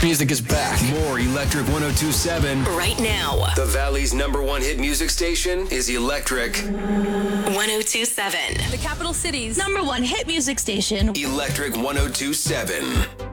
music is back. More Electric 1027. Right now. The Valley's #1 hit music station is Electric 1027. The capital city's #1 hit music station. Electric 1027.